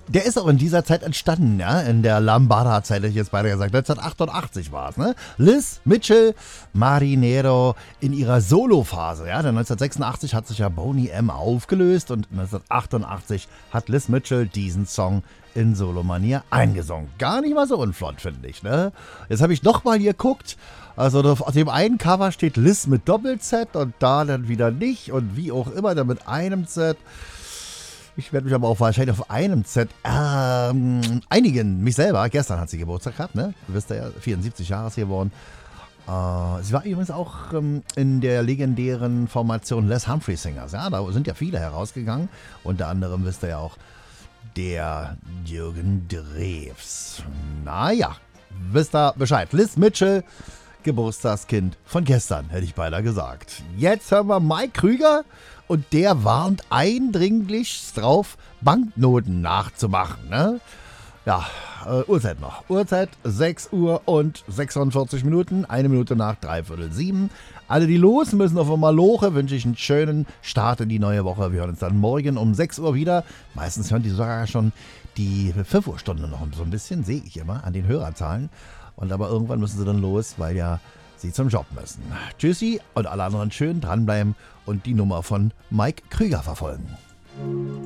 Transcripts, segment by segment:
Der ist auch in dieser Zeit entstanden, ja, in der Lambada-Zeit, hätte ich jetzt beide gesagt. 1988 war es, ne? Liz Mitchell Marinero in ihrer Solo-Phase, ja. Denn 1986 hat sich ja Boney M. aufgelöst und 1988 hat Liz Mitchell diesen Song in Solo-Manier eingesungen. Gar nicht mal so unflott, finde ich, ne? Jetzt habe ich nochmal geguckt. Also auf dem einen Cover steht Liz mit Doppel-Z und da dann wieder nicht und wie auch immer, dann mit einem Z. Ich werde mich aber auch wahrscheinlich auf einem Z einigen. Mich selber, gestern hat sie Geburtstag gehabt, ne? Du wisst ja, 74 Jahre ist sie geworden. Sie war übrigens auch in der legendären Formation Les Humphrey Singers. Ja, da sind ja viele herausgegangen. Unter anderem wisst ihr ja auch der Jürgen Drews. Naja, wisst ihr Bescheid. Liz Mitchell, Geburtstagskind von gestern, hätte ich beinahe gesagt. Jetzt hören wir Mike Krüger und der warnt eindringlichst drauf, Banknoten nachzumachen. Ne? Ja, Uhrzeit noch. Uhrzeit 6 Uhr und 46 Minuten, 1 Minute nach 6:45. Alle, die los müssen auf Maloche, wünsche ich einen schönen Start in die neue Woche. Wir hören uns dann morgen um 6 Uhr wieder. Meistens hören die sogar schon die 5 Uhr Stunde noch so ein bisschen, sehe ich immer an den Hörerzahlen. Und aber irgendwann müssen sie dann los, weil ja sie zum Job müssen. Tschüssi und alle anderen schön dranbleiben und die Nummer von Mike Krüger verfolgen.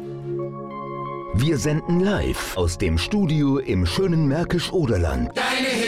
Wir senden live aus dem Studio im schönen Märkisch-Oderland. Deine